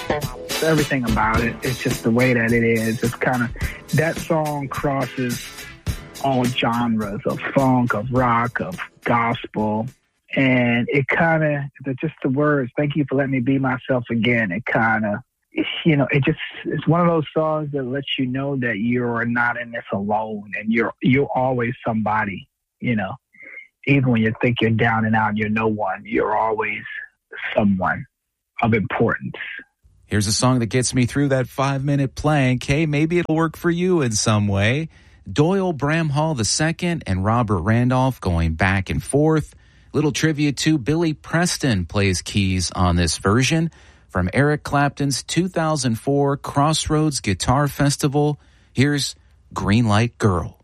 Everything about it. It's just the way that it is. It's kind of, that song crosses all genres of funk, of rock, of gospel. And it kind of, just the words, thank you for letting me be myself again. It kind of, it's one of those songs that lets you know that you're not in this alone, and you're always somebody, even when you think you're down and out and you're no one, you're always someone of importance. Here's a song that gets me through that 5-minute plank. Hey, maybe it'll work for you in some way. Doyle Bramhall II and Robert Randolph going back and forth. Little trivia too, Billy Preston plays keys on this version from Eric Clapton's 2004 Crossroads Guitar Festival. Here's Green Light Girl.